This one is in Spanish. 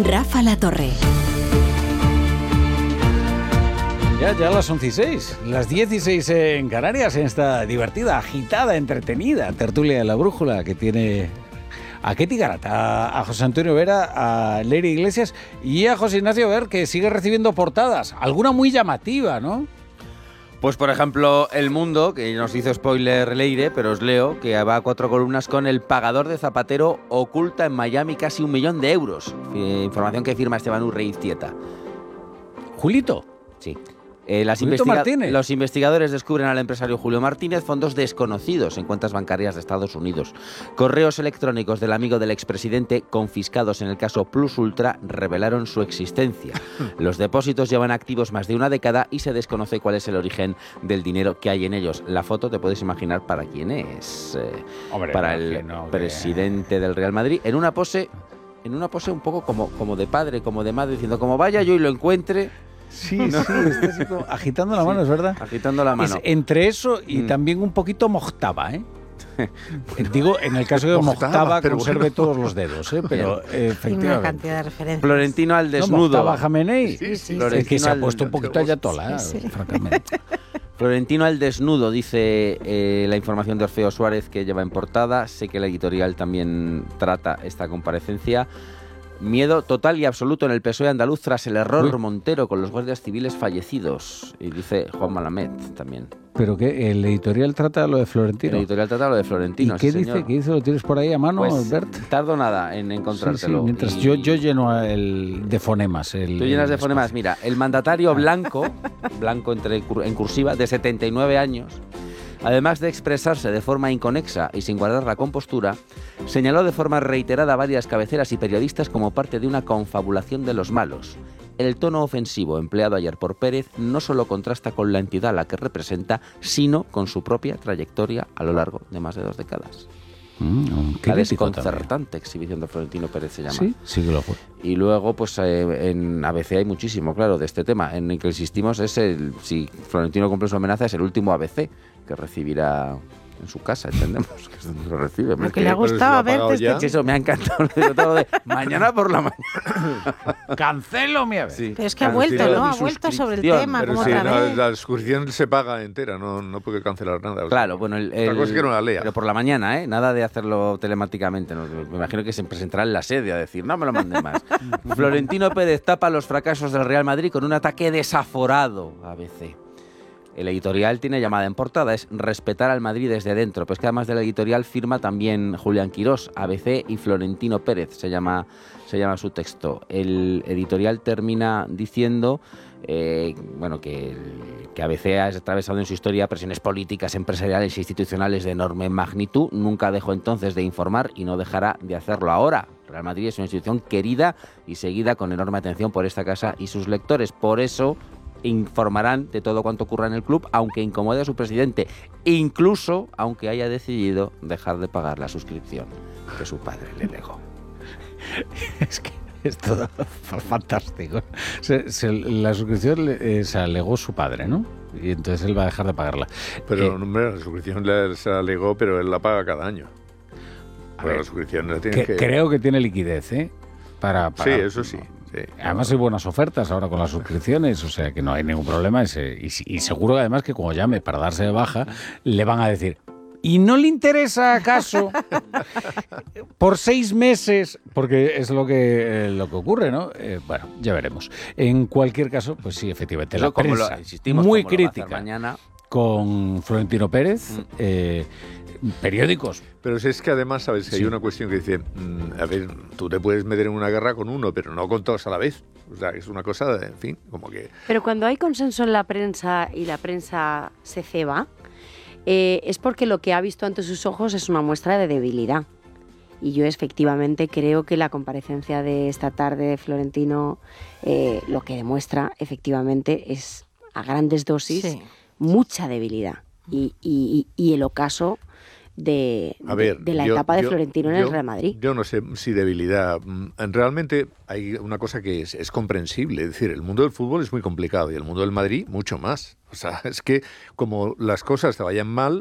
Rafa La Torre. Ya las 11:06, las 16 en Canarias, en esta divertida, agitada, entretenida tertulia de La Brújula que tiene a Ketty Garat, a José Antonio Vera, a Leire Iglesias y a José Ignacio Ver, que sigue recibiendo portadas, alguna muy llamativa, ¿no? Pues por ejemplo, El Mundo, que nos hizo spoiler Leire, pero os leo, que va a 4 columnas con el pagador de Zapatero oculta en Miami casi 1 millón de euros. Información que firma Esteban Urreiztieta. Julito. Sí. Los investigadores descubren al empresario Julio Martínez fondos desconocidos en cuentas bancarias de Estados Unidos. Correos electrónicos del amigo del expresidente confiscados en el caso Plus Ultra revelaron su existencia. Los depósitos llevan activos más de una década y se desconoce cuál es el origen del dinero que hay en ellos. La foto te puedes imaginar para quién es. Para el presidente del Real Madrid en una pose un poco como de padre, como de madre, diciendo como vaya yo y lo encuentre. Sí, está así como agitando la mano, es verdad. Agitando la mano. Es entre eso y también un poquito Mojtaba, ¿eh? Digo, en el caso de Mojtaba conserve todos los dedos, ¿eh? Pero efectivamente. Una cantidad de referencias. Florentino al desnudo. Mojtaba Jamenei, sí. el que se ha puesto un poquito ayatolá, francamente. Florentino al desnudo, dice la información de Orfeo Suárez que lleva en portada. Sé que la editorial también trata esta comparecencia. Miedo total y absoluto en el PSOE andaluz tras el error Montero con los guardias civiles fallecidos. Y dice Juan Malamed también. ¿Pero qué? ¿El editorial trata lo de Florentino? El editorial trata lo de Florentino, ¿Y qué sí, dice? señor. ¿Qué dice? ¿Lo tienes por ahí a mano, pues, Bert? Tardo nada en encontrártelo. Sí, mientras yo lleno el de fonemas. Tú llenas de fonemas. Mira, el mandatario blanco en cursiva, de 79 años, además de expresarse de forma inconexa y sin guardar la compostura, señaló de forma reiterada a varias cabeceras y periodistas como parte de una confabulación de los malos. El tono ofensivo empleado ayer por Pérez no solo contrasta con la entidad a la que representa, sino con su propia trayectoria a lo largo de más de 2 décadas. La desconcertante exhibición de Florentino Pérez se llama. Sí que lo fue. Y luego, pues en ABC hay muchísimo, claro, de este tema. En el que insistimos si Florentino cumple su amenaza, es el último ABC que recibirá en su casa, entendemos, que es donde lo recibe. Lo que le ha gustado ver Sí, eso me ha encantado. Mañana por la mañana. Cancelo mi ABC. Sí. Pero es que ha vuelto, ¿no? Ha vuelto sobre el tema. Pero como sí, otra vez. la suscripción se paga entera, no puede cancelar nada. Claro, bueno, otra cosa es que no la lea. Pero por la mañana, nada de hacerlo telemáticamente. ¿No? Me imagino que se presentará en la sede a decir, no me lo manden más. Florentino Pérez tapa los fracasos del Real Madrid con un ataque desaforado a ABC. El editorial tiene llamada en portada, es respetar al Madrid desde dentro. Pues que además del editorial firma también Julián Quirós, ABC y Florentino Pérez, se llama su texto. El editorial termina diciendo que ABC ha atravesado en su historia presiones políticas, empresariales e institucionales de enorme magnitud. Nunca dejó entonces de informar y no dejará de hacerlo ahora. Real Madrid es una institución querida y seguida con enorme atención por esta casa y sus lectores. Por eso informarán de todo cuanto ocurra en el club, aunque incomode a su presidente, incluso aunque haya decidido dejar de pagar la suscripción que su padre le legó. Es que es todo fantástico. La suscripción se alegó su padre, ¿no? Y entonces él va a dejar de pagarla. Pero, hombre, la suscripción se la alegó, pero él la paga cada año. La suscripción la tiene que... Creo que tiene liquidez, ¿eh? Sí, eso sí. Sí. Además hay buenas ofertas ahora con las suscripciones, o sea que no hay ningún problema. Y seguro que además que como llame para darse de baja, le van a decir, ¿y no le interesa acaso por 6 meses? Porque es lo que ocurre, ¿no? Bueno, ya veremos. En cualquier caso, pues sí, efectivamente, eso la prensa muy crítica mañana con Florentino Pérez, periódicos. Pero si es que además, sabes, que hay una cuestión que dice, a ver, tú te puedes meter en una guerra con uno, pero no con todos a la vez. O sea, es una cosa, en fin, como que... Pero cuando hay consenso en la prensa y la prensa se ceba, es porque lo que ha visto ante sus ojos es una muestra de debilidad. Y yo efectivamente creo que la comparecencia de esta tarde de Florentino lo que demuestra efectivamente es a grandes dosis mucha debilidad. Y el ocaso de la etapa de Florentino en el Real Madrid. Yo no sé si debilidad. Realmente hay una cosa que es comprensible. Es decir, el mundo del fútbol es muy complicado y el mundo del Madrid mucho más. O sea, es que como las cosas te vayan mal,